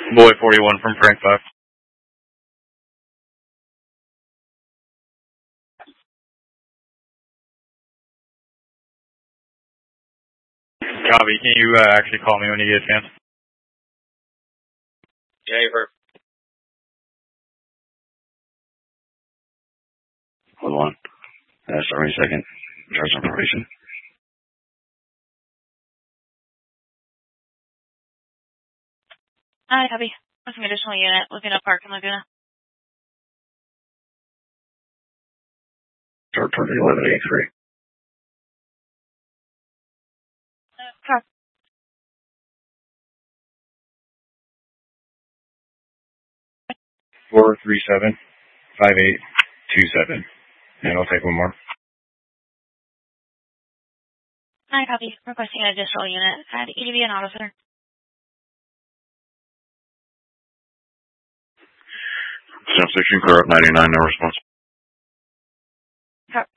Boy 41 from Frank 5. Copy. Can you actually call me when you get a chance? Yeah, you've heard. Hold on. Sorry, a second. Charge some probation. Hi, copy. What's an additional unit? Laguna Park in Laguna. Start turn 1183. Car. 437-5827. And I'll take one more. Hi, copy. Requesting an additional unit at EDB and Auto Center. South Section, clear up 99, no response. Car.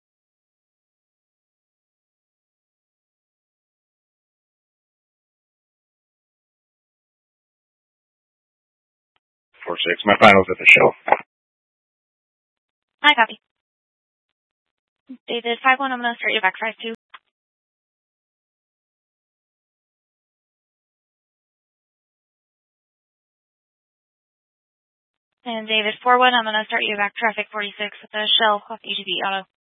4-6. My final's at the show. Hi, copy. David 5-1, I'm going to start you back 5-2. And David 4-1, I'm going to start you back traffic 46 with the Shell off EGB Auto.